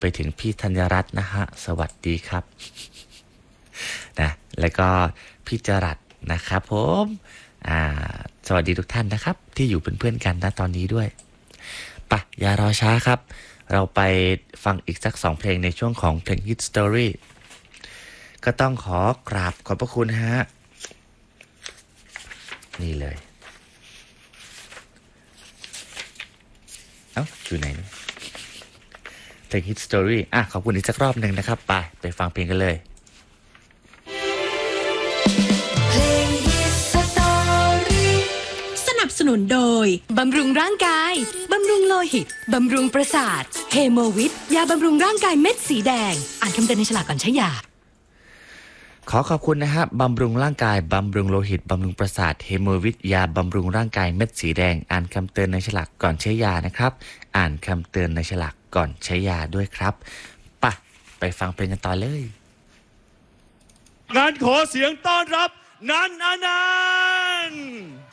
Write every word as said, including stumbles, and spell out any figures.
ไปถึงพี่ธัญรัตน์นะฮะสวัสดีครับนะแล้วก็พี่จรัสนะครับผมอ่าสวัสดีทุกท่านนะครับที่อยู่เป็นเพื่อนกันนะตอนนี้ด้วยปะอย่ารอช้าครับเราไปฟังอีกสักสองเพลงในช่วงของเพลง Hit Story ก็ต้องขอกราบขอบพระคุณฮะนี่เลยเอ้าอยู่ไหนเพลง Hit Story อ่ะขอบคุณอีกสักรอบหนึ่งนะครับไปไปฟังเพลงกันเลยสนับสนุนโดยบำรุงร่างกายบำรุงโลหิตบำรุงประสาทเฮโมวิทยาบำรุงร่างกายเม็ดสีแดงอ่านคำเตือนในฉลากก่อนใช้ยาขอขอบคุณนะฮะบำรุงร่างกายบำรุงโลหิตบำรุงประสาทเฮโมวิทยาบำรุงร่างกายเม็ดสีแดงอ่านคำเตือนในฉลากก่อนใช้ยานะครับอ่านคำเตือนในฉลากก่อนใช้ยาด้วยครับปะไปฟังเพลงกันต่อเลยงานขอเสียงต้อนรับนันอนันต์